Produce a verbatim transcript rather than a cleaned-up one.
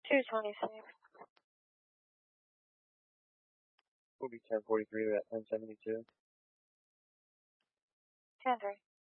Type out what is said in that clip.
two twenty-six. Will be ten forty-three at ten seventy-two. ten three.